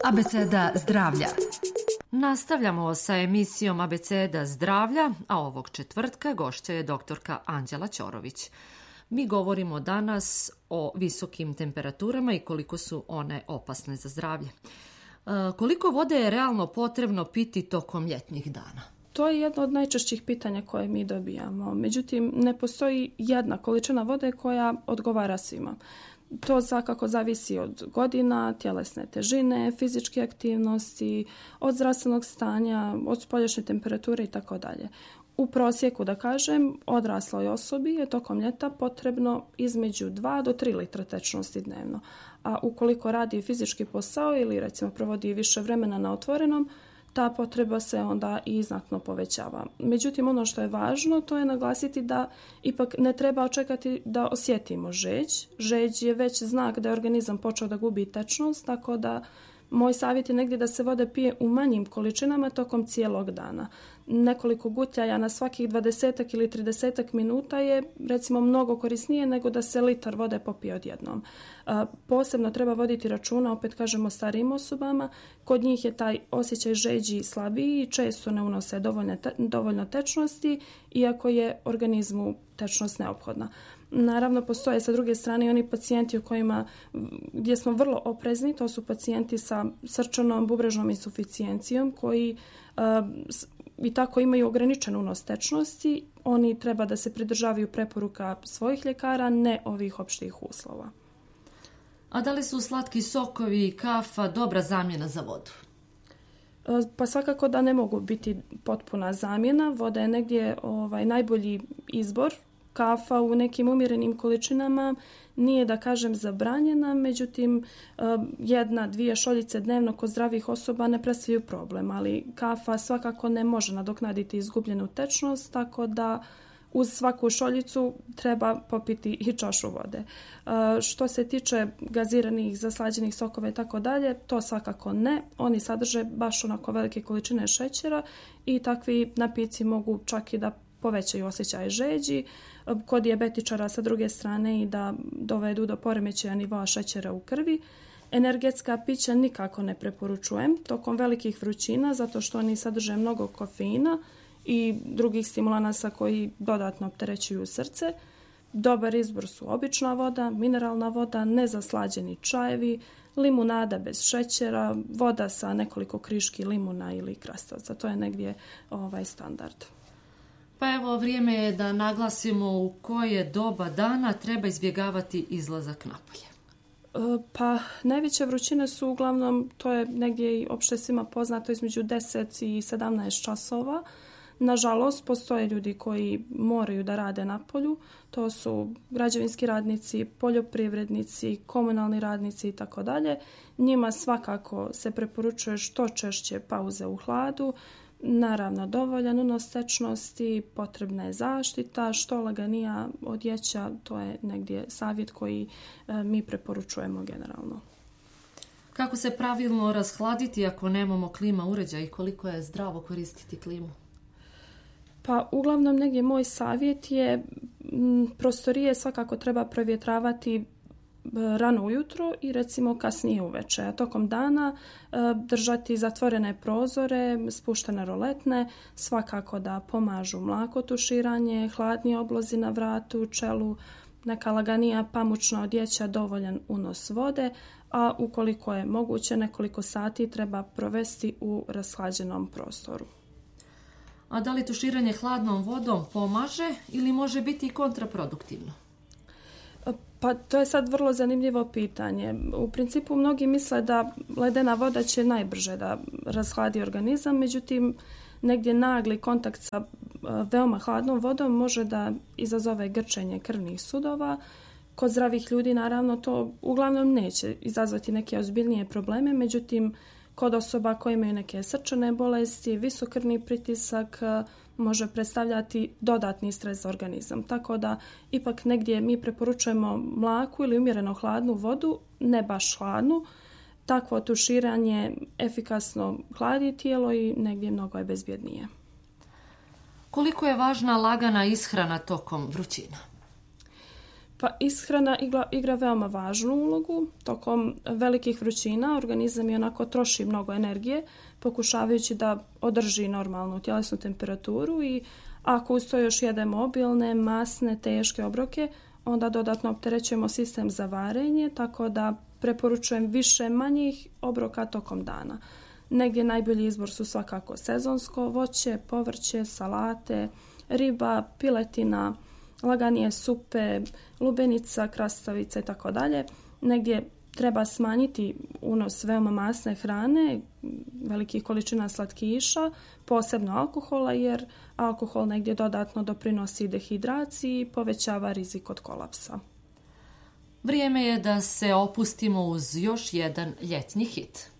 Abeceda zdravlja. Nastavljamo sa emisijom Abeceda zdravlja, a ovog četvrtka gošća je doktorka Anđela Ćorović. Mi govorimo danas o visokim temperaturama i koliko su one opasne za zdravlje. Koliko vode je realno potrebno piti tokom ljetnih dana? To je jedno od najčešćih pitanja koje mi dobijamo. Međutim, ne postoji jedna količina vode koja odgovara svima. To svakako zavisi od godina, tjelesne težine, fizičke aktivnosti, od zdravstvenog stanja, od spoljašnje temperature itd. U prosjeku, da kažem, odrasloj osobi je tokom ljeta potrebno između 2 do 3 litra tečnosti dnevno. A ukoliko radi fizički posao ili recimo provodi više vremena na otvorenom, ta potreba se onda i znatno povećava. Međutim, ono što je važno, to je naglasiti da ipak ne treba očekati da osjetimo žeđ. Žeđ je već znak da je organizam počeo da gubi tečnost, tako da moj savjet je negdje da se vode pije u manjim količinama tokom cijelog dana. Nekoliko gutljaja na svakih 20 ili 30 minuta je recimo mnogo korisnije nego da se litar vode popije odjednom. Posebno treba voditi računa, opet kažemo, starijim osobama. Kod njih je taj osjećaj žeđi slabiji i često ne unose dovoljno tečnosti, iako je organizmu tečnost neophodna. Naravno, postoje sa druge strane i oni pacijenti gdje smo vrlo oprezni, to su pacijenti sa srčanom bubrežnom insuficijencijom koji i tako imaju ograničen unos tečnosti. Oni treba da se pridržavaju preporuka svojih ljekara, ne ovih opštih uslova. A da li su slatki sokovi i kafa dobra zamjena za vodu? Pa svakako da ne mogu biti potpuna zamjena. Voda je negdje najbolji izbor. Kafa u nekim umjerenim količinama nije, da kažem, zabranjena, međutim 1-2 šoljice dnevno kod zdravih osoba ne predstavljaju problem, ali kafa svakako ne može nadoknaditi izgubljenu tečnost, tako da uz svaku šoljicu treba popiti i čašu vode. Što se tiče gaziranih, zaslađenih sokova i tako dalje, to svakako ne. Oni sadrže baš onako velike količine šećera i takvi napici mogu čak i da povećaju osjećaj žeđi, kod dijabetičara sa druge strane i da dovedu do poremećaja nivoa šećera u krvi. Energetska pića nikako ne preporučujem tokom velikih vrućina zato što oni sadrže mnogo kofeina i drugih stimulanasa koji dodatno opterećuju srce. Dobar izbor su obična voda, mineralna voda, nezaslađeni čajevi, limunada bez šećera, voda sa nekoliko kriški limuna ili krastavca. To je negdje standard. Pa evo, vrijeme je da naglasimo u koje doba dana treba izbjegavati izlazak napolje. Pa najveće vrućine su uglavnom, to je negdje i opšte svima poznato, između 10 i 17 časova. Nažalost, postoje ljudi koji moraju da rade na polju. To su građevinski radnici, poljoprivrednici, komunalni radnici itd. Njima svakako se preporučuje što češće pauze u hladu. Naravno, dovoljan unos tečnosti, potrebna je zaštita, što laganija odjeća, to je negdje savjet koji mi preporučujemo generalno. Kako se pravilno rashladiti ako nemamo klima uređaj i koliko je zdravo koristiti klimu? Pa uglavnom negdje moj savjet je prostorije svakako treba provjetravati rano ujutro i recimo kasnije uveče. A tokom dana držati zatvorene prozore, spuštene roletne, svakako da pomažu mlako tuširanje, hladni oblozi na vratu, čelu, neka laganija pamučna odjeća, dovoljan unos vode, a ukoliko je moguće nekoliko sati treba provesti u rashlađenom prostoru. A da li tuširanje hladnom vodom pomaže ili može biti i kontraproduktivno? Pa to je sad vrlo zanimljivo pitanje. U principu mnogi misle da ledena voda će najbrže da rashladi organizam, međutim negdje nagli kontakt sa veoma hladnom vodom može da izazove grčenje krvnih sudova. Kod zdravih ljudi naravno to uglavnom neće izazvati neke ozbiljnije probleme, međutim kod osoba koje imaju neke srčane bolesti, visok krvni pritisak može predstavljati dodatni stres za organizam. Tako da ipak negdje mi preporučujemo mlaku ili umjereno hladnu vodu, ne baš hladnu. Takvo tuširanje efikasno hladi tijelo i negdje mnogo je bezbjednije. Koliko je važna lagana ishrana tokom vrućina? Pa ishrana igra veoma važnu ulogu. Tokom velikih vrućina organizam je onako troši mnogo energije, pokušavajući da održi normalnu tjelesnu temperaturu i ako uz to još jedemo obilne, masne, teške obroke, onda dodatno opterećujemo sistem za varenje, tako da preporučujem više manjih obroka tokom dana. Negdje najbolji izbor su svakako sezonsko voće, povrće, salate, riba, piletina, laganije supe, lubenica, krastavica i tako dalje. Negdje treba smanjiti unos veoma masne hrane, velikih količina slatkiša, posebno alkohola, jer alkohol negdje dodatno doprinosi dehidraciji i povećava rizik od kolapsa. Vrijeme je da se opustimo uz još jedan ljetni hit.